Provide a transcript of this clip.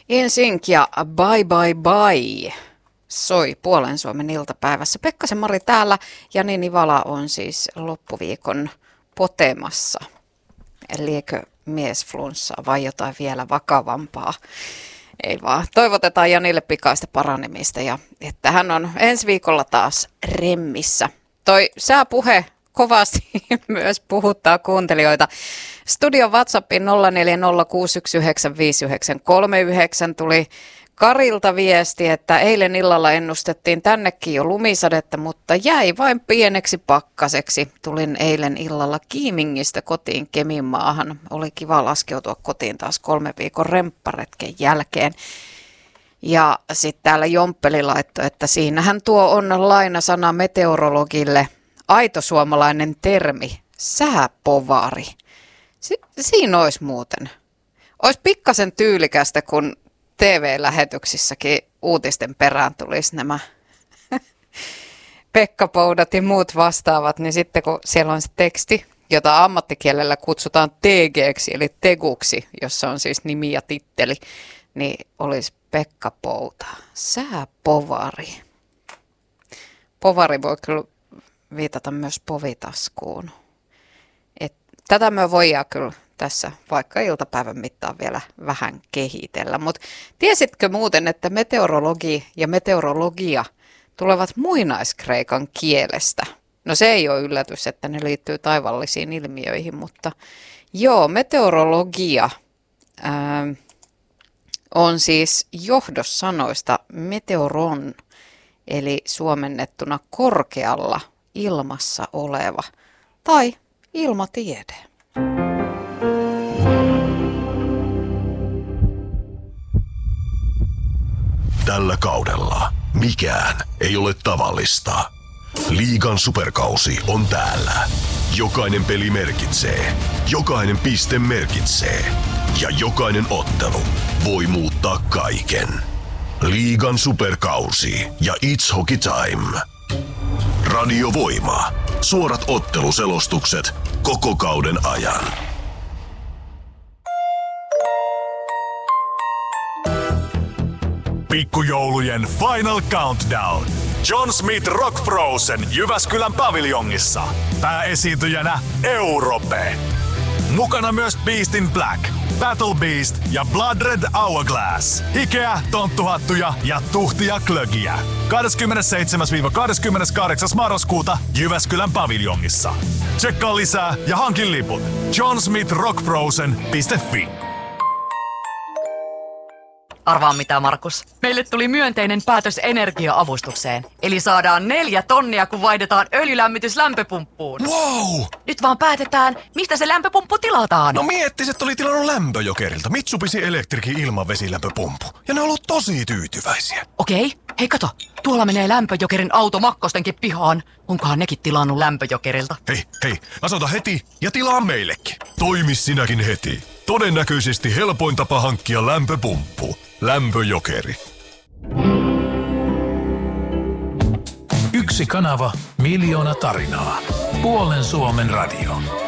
NSYNC ja Bye Bye Bye soi Puolen Suomen iltapäivässä. Pekkasen Mari täällä, Jani Nivala on siis loppuviikon potemassa. Eli eikö miesflunssaa vai jotain vielä vakavampaa? Ei vaan. Toivotetaan Janille pikaista paranemista ja että hän on ensi viikolla taas remmissä. Toi sääpuhe kovasti myös puhuttaa kuuntelijoita. Studion WhatsAppin 0406195939 tuli Karilta viesti, että eilen illalla ennustettiin tännekin jo lumisadetta, mutta jäi vain pieneksi pakkaseksi. Tulin eilen illalla Kiimingistä kotiin Keminmaahan. Oli kiva laskeutua kotiin taas 3 viikon rempparetken jälkeen. Ja sitten täällä Jomppeli laittoi, että siinähän tuo on lainasana meteorologille. Aito suomalainen termi, sääpovari. Siinä olisi muuten. Olisi pikkasen tyylikästä, kun TV-lähetyksissäkin uutisten perään tulisi nämä Pekka-poudat ja muut vastaavat, niin sitten kun siellä on se teksti, jota ammattikielellä kutsutaan TG:ksi eli teguksi, jossa on siis nimi ja titteli, niin olisi Pekka-pouta, sääpovari. Povari voi kyllä viitata myös povitaskuun. Tätä me voidaan kyllä tässä vaikka iltapäivän mittaan vielä vähän kehitellä. Mutta tiesitkö muuten, että meteorologi ja meteorologia tulevat muinaiskreikan kielestä? No se ei ole yllätys, että ne liittyy taivaallisiin ilmiöihin, mutta joo, meteorologia on siis johdossanoista meteoron, eli suomennettuna korkealla ilmassa oleva tai ilmatiede. Tällä kaudella mikään ei ole tavallista. Liigan superkausi on täällä. Jokainen peli merkitsee, jokainen piste merkitsee ja jokainen ottelu voi muuttaa kaiken. Liigan superkausi ja It's Hockey Time. Radio Voima. Suorat otteluselostukset koko kauden ajan. Pikkujoulujen Final Countdown. John Smith Rock Frozen Jyväskylän paviljongissa. Pääesiintyjänä Europe. Mukana myös Beast in Black, Battle Beast ja Blood Red Hourglass. Hikeä, tonttuhattuja ja tuhtia klögiä. 27-28. marraskuuta Jyväskylän paviljongissa. Tsekkaa lisää ja hankin liput johnsmithrockfrozen.fi. Arvaa mitä, Markus. Meille tuli myönteinen päätös energia-avustukseen. Eli saadaan 4 tonnia, kun vaihdetaan öljylämmitys lämpöpumppuun. Wow! Nyt vaan päätetään, mistä se lämpöpumppu tilataan. No miettis, että oli tilannut Lämpöjokerilta Mitsubishi Electricin ilmavesilämpöpumppu. Ja ne on ollut tosi tyytyväisiä. Okei. Hei kato, tuolla menee Lämpöjokerin auto Makkostenkin pihaan. Onkohan nekin tilannut Lämpöjokerilta? Hei, asoita heti ja tilaa meillekin. Toimi sinäkin heti. Todennäköisesti helpoin tapa hankkia lämpöpumppu. Lämpöjokeri. Yksi kanava, miljoona tarinaa. Puolen Suomen radio.